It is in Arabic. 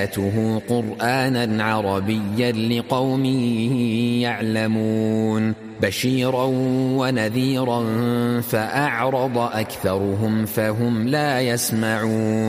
آياته قرآنا عربيا لقوم يعلمون بشيرا ونذيرا فأعرض أكثرهم فهم لا يسمعون